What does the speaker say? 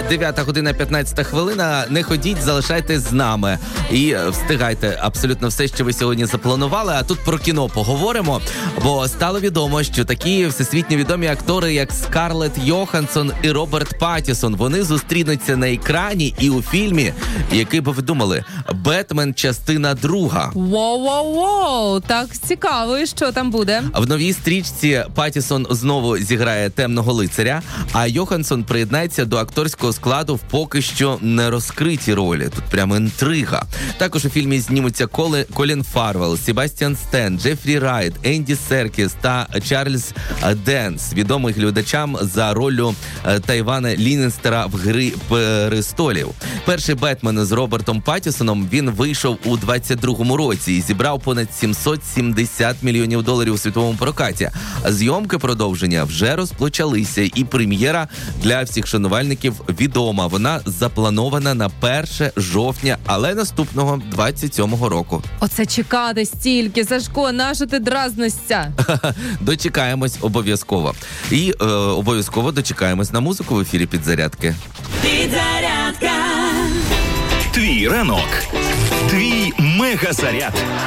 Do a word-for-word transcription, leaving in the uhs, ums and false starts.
дев'ята година п'ятнадцята хвилина. Не ходіть, залишайтесь з нами. І встигайте абсолютно все, що ви сьогодні запланували. А тут про кіно поговоримо, бо стало відомо, що такі всесвітньо відомі актори, як Скарлетт Йоханссон і Роберт Паттінсон, вони зустрінуться на екрані і у фільмі, який би ви думали, «Бетмен. Частина друга». Воу-воу-воу, так цікаво, і що там буде? В новій стрічці Паттінсон знову зіграє темного лицаря, а Йоханссон приєднається до акторського складу в поки що не розкриті ролі. Тут прямо інтрига. Також у фільмі знімуться Коли, Колін Фарвелл, Себастьян Стен, Джефрі Райт, Енді Серкіс та Чарльз Денс, відомий глядачам за роллю Тайвана Лінністера в «Грі престолів». Перший «Бетмен» з Робертом Паттінсоном, він вийшов у двадцять другому році і зібрав понад сімсот сімдесят мільйонів доларів у світовому прокаті. Зйомки продовження вже розпочалися, і прем'єра для всіх шанувальників відома. Вона запланована на перше жовтня, але наступного двадцять сьомого року. Оце чекати стільки, Сашко, нащо ти дразнишся? Дочекаємось обов'язково. І е, обов'язково дочекаємось на музику в ефірі «Підзарядки». Підзарядка. Твій ранок. Твій мегазаряд.